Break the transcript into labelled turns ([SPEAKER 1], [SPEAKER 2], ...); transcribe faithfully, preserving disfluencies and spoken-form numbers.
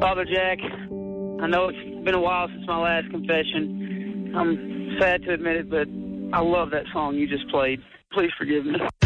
[SPEAKER 1] Father Jack, I know it's been a while since my last confession. I'm sad to admit it, but I love that song you just played. Please forgive me.